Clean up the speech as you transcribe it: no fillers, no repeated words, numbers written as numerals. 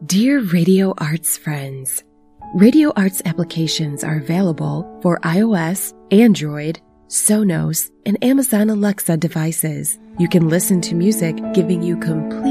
Dear Radio Arts friends, Radio Arts applications are available for iOS, Android, Sonos, and Amazon Alexa devices. You can listen to music giving you complete